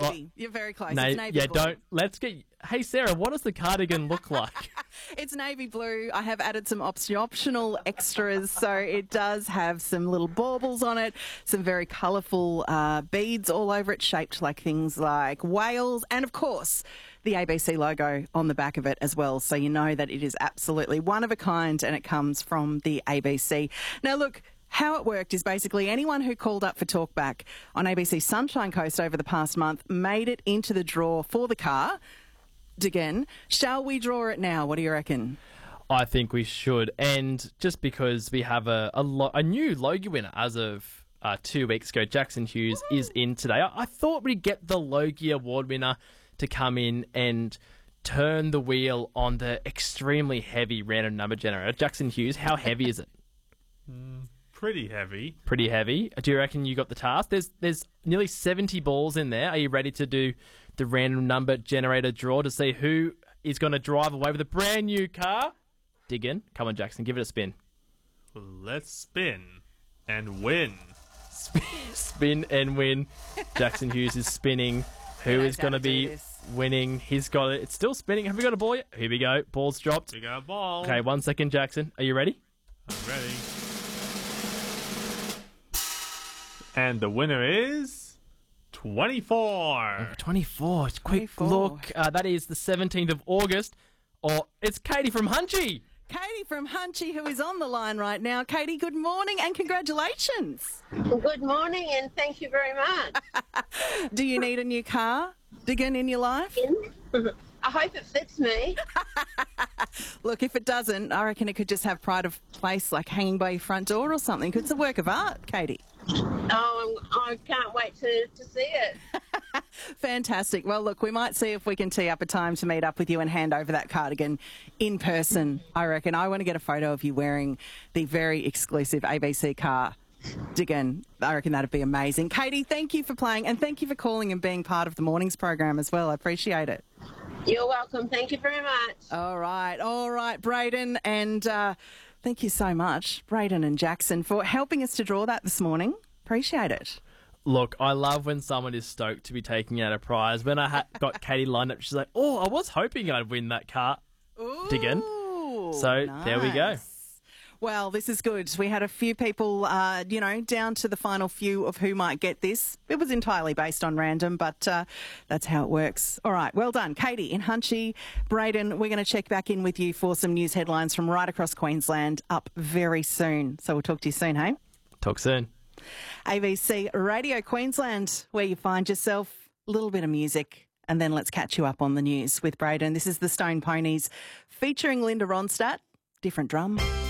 navy. You're very close. It's navy blue. Hey, Sarah, what does the cardigan look like? It's navy blue. I have added some optional extras. So it does have some little baubles on it, some very colourful beads all over it, shaped like things like whales, and of course the ABC logo on the back of it as well. So you know that it is absolutely one of a kind and it comes from the ABC. Now look, how it worked is basically anyone who called up for Talkback on ABC Sunshine Coast over the past month made it into the draw for the car. Again, shall we draw it now? What do you reckon? I think we should. And just because we have a new Logie winner as of 2 weeks ago, Jackson Hughes is in today. I thought we'd get the Logie Award winner to come in and turn the wheel on the extremely heavy random number generator. Jackson Hughes, how heavy is it? Pretty heavy. Pretty heavy. Do you reckon you got the task? There's nearly 70 balls in there. Are you ready to do the random number generator draw to see who is going to drive away with a brand new car? Dig in. Come on, Jackson. Give it a spin. Let's spin and win. Spin and win. Jackson Hughes is spinning. Who is going to be winning? He's got it. It's still spinning. Have we got a ball yet? Here we go. Ball's dropped. We got a ball. Okay, 1 second, Jackson. Are you ready? I'm ready. And the winner is 24. 24. Quick 24. look. That is the 17th of August. Or it's Katie from Hunchy. Katie from Hunchy, who is on the line right now. Katie, good morning and congratulations. Good morning and thank you very much. Do you need a new car, Diggin, in your life? I hope it fits me. Look, if it doesn't, I reckon it could just have pride of place, like hanging by your front door or something. It's a work of art, Katie. Oh, I can't wait to see it. Fantastic. Well, look, we might see if we can tee up a time to meet up with you and hand over that cardigan in person, I reckon. I want to get a photo of you wearing the very exclusive ABC car. Diggin, I reckon that'd be amazing. Katie, thank you for playing and thank you for calling and being part of the morning's program as well. I appreciate it. You're welcome. Thank you very much. All right, Braden, and thank you so much, Braden and Jackson, for helping us to draw that this morning. Appreciate it. Look, I love when someone is stoked to be taking out a prize. When I got Katie lined up, she's like, oh, I was hoping I'd win that car. Diggin. So nice. There we go. Well, this is good. We had a few people, down to the final few of who might get this. It was entirely based on random, but that's how it works. All right, well done. Katie in Hunchy. Braden, we're going to check back in with you for some news headlines from right across Queensland up very soon. So we'll talk to you soon, hey? Talk soon. ABC Radio Queensland, where you find yourself a little bit of music. And then let's catch you up on the news with Braden. This is the Stone Ponies featuring Linda Ronstadt. Different drum.